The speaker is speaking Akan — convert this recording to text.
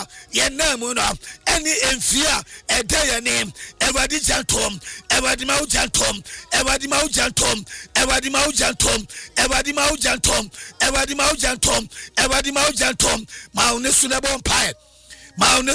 Yenamuno, any enfia, a day name, Evadi Jantom, Evadi Mau Jantom, Evadi Mau Jantom, Evadi Mau Jantom, Evadi Mau Jantom, Evadi Mau Jantom, Evadi Mau Jantom, Maunesunabon Pie,